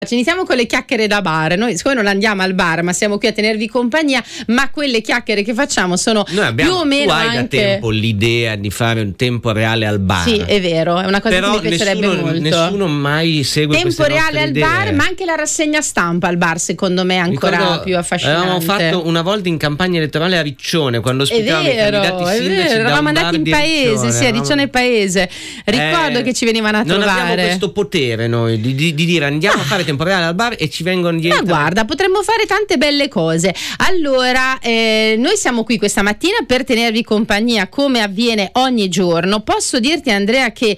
Iniziamo con le chiacchiere da bar. Noi siccome non andiamo al bar ma siamo qui a tenervi compagnia, ma quelle chiacchiere che facciamo sono più o meno anche... da tempo l'idea di fare un tempo reale al bar. Sì, è vero, è una cosa però che mi piacerebbe molto. Nessuno mai segue tempo reale al idee. Bar, ma anche la rassegna stampa al bar secondo me è ancora più affascinante. Avevamo fatto una volta in campagna elettorale a Riccione, quando ospitavamo i candidati sindaci, eravamo andati in paese, sì, a Riccione paese. Ricordo che ci venivano a trovare. Non abbiamo questo potere noi di dire andiamo a fare tempo reale al bar e ci vengono dietro. Ma guarda, potremmo fare tante belle cose. Allora, noi siamo qui questa mattina per tenervi compagnia come avviene ogni giorno. Posso dirti, Andrea, che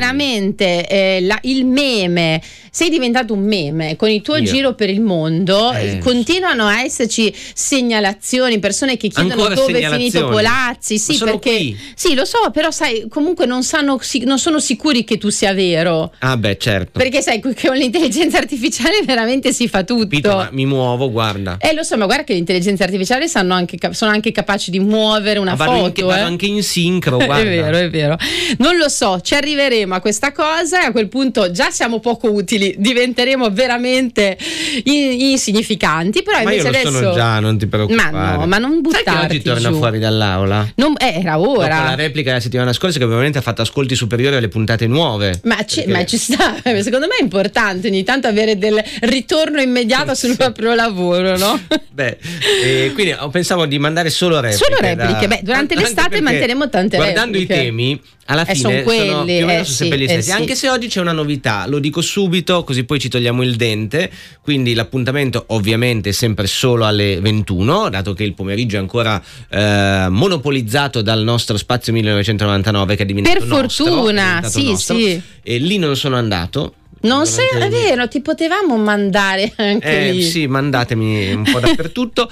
veramente il meme, sei diventato un meme con il tuo giro per il mondo. Continuano a esserci segnalazioni, persone che chiedono ancora dove è finito Polazzi. Sì, perché qui. Sì, lo so, però sai, comunque non sono sicuri che tu sia vero. Ah beh, certo. Perché sai che con l'intelligenza artificiale veramente si fa tutto. Ma mi muovo, guarda. Lo so, ma guarda che l'intelligenza artificiale sono anche capaci di muovere una foto. Vado anche in sincro, guarda. È vero. Non lo so, ci arriveremo a questa cosa e a quel punto già siamo poco utili, diventeremo veramente insignificanti. Però ma invece io lo adesso sono già, non ti preoccupare. Ma no, ma non buttarti sai che oggi torna giù. Fuori dall'aula? Era ora. Dopo la replica della settimana scorsa, che ovviamente ha fatto ascolti superiori alle puntate nuove. Ma ci sta, secondo me è importante ogni tanto avere del ritorno immediato sul proprio lavoro, no? Beh, quindi pensavo di mandare solo repliche. Durante l'estate manteremo tante guardando repliche. I temi, alla fine sono quelli, più o meno sono sempre gli stessi. sì. Anche se oggi c'è una novità, lo dico subito, così poi ci togliamo il dente. Quindi l'appuntamento ovviamente è sempre solo alle 21, dato che il pomeriggio è ancora monopolizzato dal nostro Spazio 1999, che è diventato per fortuna, nostro. E lì non sono andato. Non sei, è vero, ti potevamo mandare anche lì. Sì, mandatemi un po' dappertutto.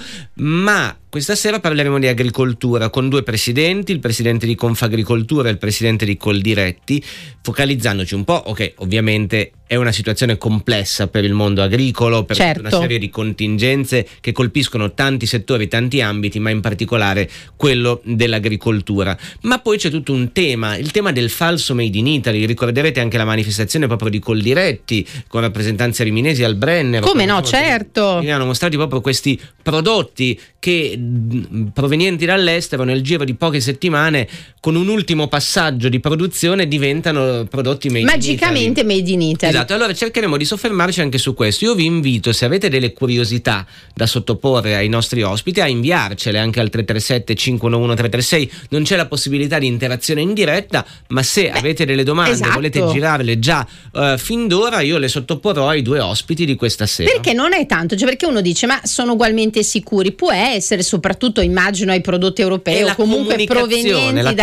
Ma questa sera parleremo di agricoltura con due presidenti, il presidente di Confagricoltura e il presidente di Coldiretti, focalizzandoci un po', ok, ovviamente è una situazione complessa per il mondo agricolo, per una serie di contingenze che colpiscono tanti settori, tanti ambiti, ma in particolare quello dell'agricoltura. Ma poi c'è tutto un tema, il tema del falso Made in Italy. Ricorderete anche la manifestazione proprio di Coldiretti con rappresentanze riminesi al Brennero. Come no, certo. Che hanno mostrato proprio questi prodotti che provenienti dall'estero nel giro di poche settimane, con un ultimo passaggio di produzione, diventano prodotti magicamente made in Italy. Esatto, allora cercheremo di soffermarci anche su questo. Io vi invito, se avete delle curiosità da sottoporre ai nostri ospiti, a inviarcele anche al 337 511 336. Non c'è la possibilità di interazione in diretta, ma se avete delle domande, volete girarle già fin d'ora, io le sottoporrò ai due ospiti di questa sera. Perché non è tanto, perché uno dice ma sono ugualmente sicuri, può essere, soprattutto immagino ai prodotti europei o comunque provenienti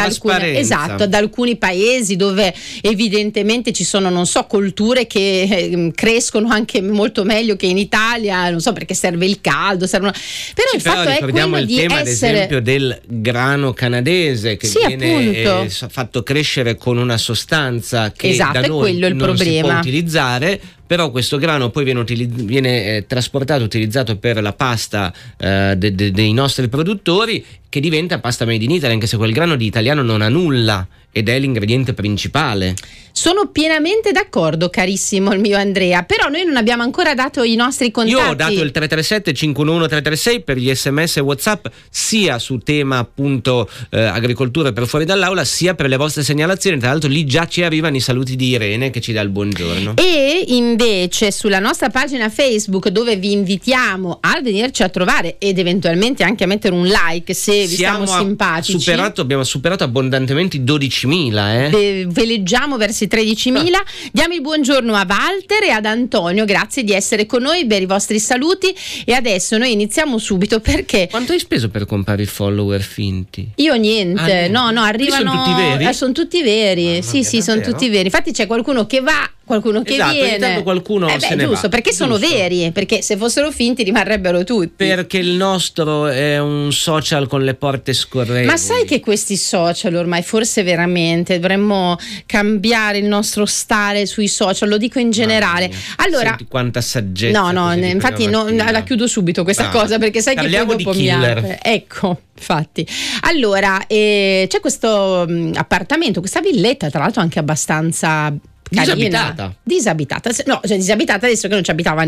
da alcuni paesi dove evidentemente ci sono, non so, colture che crescono anche molto meglio che in Italia, non so, perché serve il caldo, però il fatto è quello di tema, essere, ad esempio, del grano canadese che viene fatto crescere con una sostanza che da noi non si può utilizzare. Però questo grano poi viene trasportato, utilizzato per la pasta dei nostri produttori, che diventa pasta made in Italy, anche se quel grano di italiano non ha nulla ed è l'ingrediente principale. Sono pienamente d'accordo, carissimo il mio Andrea, però noi non abbiamo ancora dato i nostri contatti. Io ho dato il 337 511 336 per gli SMS e WhatsApp, sia su tema appunto agricoltura per fuori dall'aula, sia per le vostre segnalazioni. Tra l'altro lì già ci arrivano i saluti di Irene che ci dà il buongiorno. E invece sulla nostra pagina Facebook, dove vi invitiamo a venirci a trovare ed eventualmente anche a mettere un like se vi stiamo simpatici. Abbiamo superato abbondantemente i 12.000. Veleggiamo verso i 13.000. Diamo il buongiorno a Walter e ad Antonio, grazie di essere con noi, per i vostri saluti. E adesso noi iniziamo subito, perché quanto hai speso per comprare i follower finti? Io niente, no, arrivano, sono tutti veri? Sono tutti veri, sì, sono tutti veri. Infatti c'è qualcuno che va, qualcuno che viene. Qualcuno se ne giusto, va. Perché sono veri, perché se fossero finti rimarrebbero tutti. Perché il nostro è un social con le porte scorrevoli. Ma sai che questi social ormai forse veramente dovremmo cambiare il nostro stare sui social, lo dico in generale. Allora, senti quanta saggezza. No, infatti la chiudo subito questa cosa, perché sai che poi dopo mi apre. Ecco, infatti. Allora, c'è questo appartamento, questa villetta, tra l'altro anche abbastanza carina, disabitata. No, cioè disabitata adesso che non ci abitava